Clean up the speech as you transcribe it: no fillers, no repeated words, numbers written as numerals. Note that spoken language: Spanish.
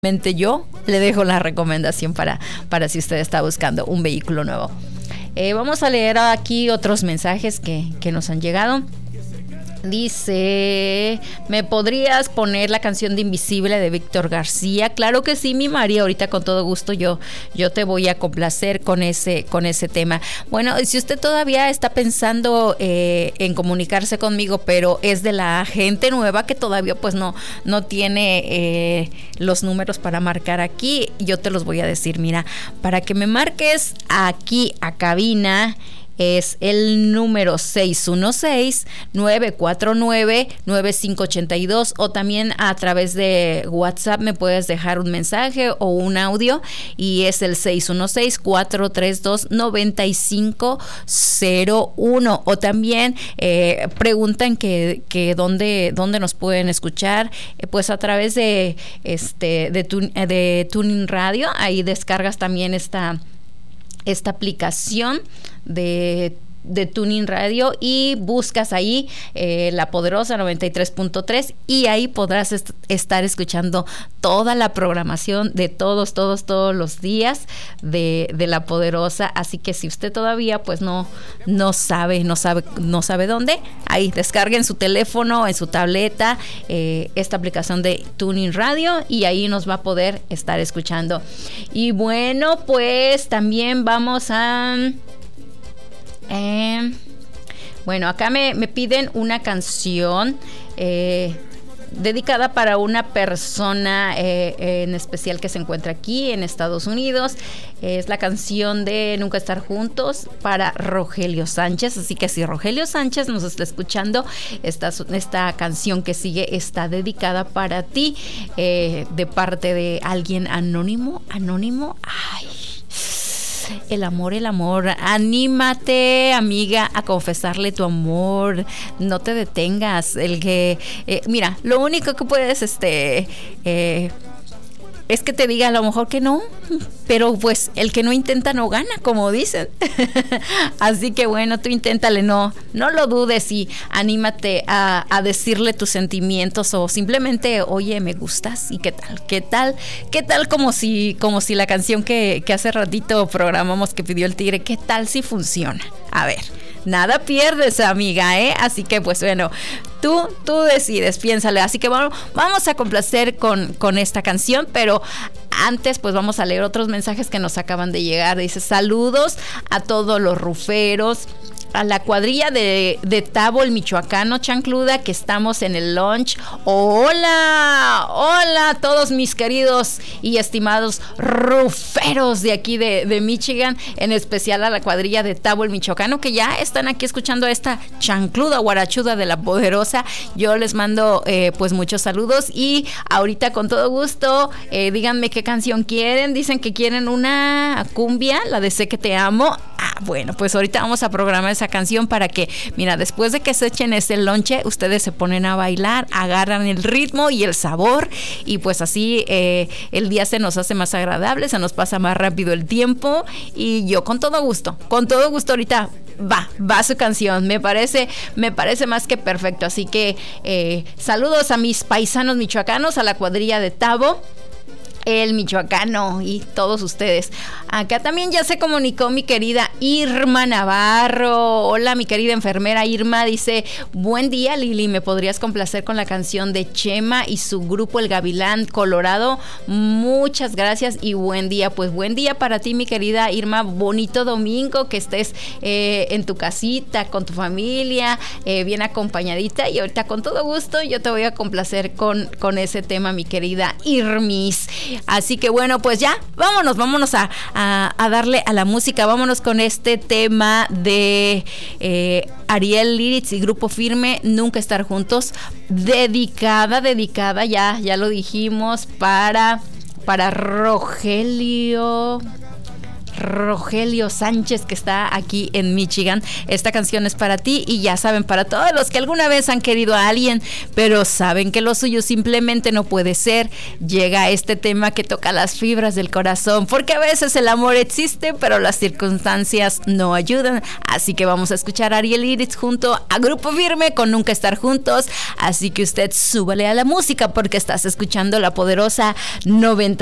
Yo le dejo la recomendación para si usted está buscando un vehículo nuevo. Vamos a leer aquí otros mensajes que nos han llegado. Dice, ¿me podrías poner la canción de Invisible de Víctor García? Claro que sí, mi María, ahorita con todo gusto yo te voy a complacer con ese tema. Bueno, si usted todavía está pensando en comunicarse conmigo, pero es de la gente nueva que todavía pues no tiene los números para marcar aquí, yo te los voy a decir. Mira, para que me marques aquí a cabina, es el número 616-949-9582, o también a través de WhatsApp me puedes dejar un mensaje o un audio, y es el 616-432-9501. O también preguntan que dónde nos pueden escuchar, pues a través de Tuning Radio. Ahí descargas también esta aplicación de Tuning Radio y buscas ahí La Poderosa 93.3, y ahí podrás estar escuchando toda la programación de todos los días de La Poderosa. Así que si usted todavía pues no sabe dónde, ahí descargue en su teléfono, en su tableta, esta aplicación de Tuning Radio, y ahí nos va a poder estar escuchando. Y bueno, pues también vamos a... bueno, acá me piden una canción dedicada para una persona en especial que se encuentra aquí en Estados Unidos. Es la canción de Nunca Estar Juntos para Rogelio Sánchez. Así que si Rogelio Sánchez nos está escuchando, esta canción que sigue está dedicada para ti, de parte de alguien anónimo. Ay, el amor. Anímate, amiga, a confesarle tu amor. No te detengas. Mira, lo único que puedes es que te diga a lo mejor que no, pero pues el que no intenta no gana, como dicen. Así que bueno, tú inténtale, no lo dudes, y anímate a decirle tus sentimientos, o simplemente, oye, me gustas, y qué tal como si la canción que hace ratito programamos, que pidió el Tigre, qué tal si funciona. A ver, nada pierdes, amiga, así que pues bueno, tú decides, piénsale. Así que bueno, vamos a complacer con esta canción, pero antes pues vamos a leer otros mensajes que nos acaban de llegar. Dice, saludos a todos los ruferos, a la cuadrilla de Tabo, el michoacano, chancluda, que estamos en el lunch. Hola a todos mis queridos y estimados ruferos de aquí de Michigan, en especial a la cuadrilla de Tabo, el michoacano, que ya están aquí escuchando a esta chancluda guarachuda de La Poderosa. Yo les mando pues muchos saludos, y ahorita con todo gusto díganme qué canción quieren. Dicen que quieren una cumbia, la de Sé que te amo. Bueno, pues ahorita vamos a programar esa canción para que, mira, después de que se echen ese lonche, ustedes se ponen a bailar, agarran el ritmo y el sabor, y pues así el día se nos hace más agradable, se nos pasa más rápido el tiempo, y yo con todo gusto ahorita va su canción. Me parece más que perfecto. Así que saludos a mis paisanos michoacanos, a la cuadrilla de Tabo, el michoacano, y todos ustedes. Acá también ya se comunicó mi querida Irma Navarro. Hola, mi querida enfermera Irma. Dice, buen día, Lili, ¿me podrías complacer con la canción de Chema y su grupo El Gavilán Colorado? Muchas gracias y buen día. Pues buen día para ti, mi querida Irma. Bonito domingo, que estés en tu casita con tu familia, bien acompañadita, y ahorita con todo gusto yo te voy a complacer con ese tema, mi querida Irmis. Así que bueno, pues ya, vámonos a darle a la música. Vámonos con este tema de Ariel Lyrics y Grupo Firme, Nunca Estar Juntos, dedicada, ya lo dijimos, para Rogelio Rogelio Sánchez, que está aquí en Michigan. Esta canción es para ti y ya saben, para todos los que alguna vez han querido a alguien, pero saben que lo suyo simplemente no puede ser, llega este tema que toca las fibras del corazón, porque a veces el amor existe, pero las circunstancias no ayudan. Así que vamos a escuchar a Ariel Iritz junto a Grupo Firme con Nunca Estar Juntos. Así que usted súbale a la música porque estás escuchando La Poderosa 90.